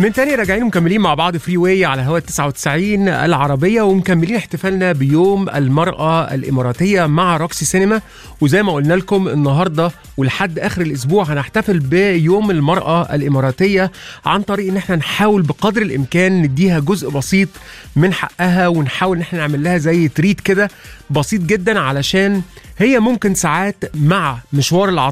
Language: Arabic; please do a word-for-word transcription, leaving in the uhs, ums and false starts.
من تاني راجعين ومكملين مع بعض فري واي على هوا تسعة وتسعين العربية، ومكملين احتفالنا بيوم المرأة الإماراتية مع روكسي سينما. وزي ما قلنا لكم النهاردة ولحد آخر الأسبوع هنحتفل بيوم المرأة الإماراتية عن طريق إن احنا نحاول بقدر الإمكان نديها جزء بسيط من حقها، ونحاول إن احنا نعمل لها زي تريت كده بسيط جدا، علشان هي ممكن ساعات مع مشوار العطاء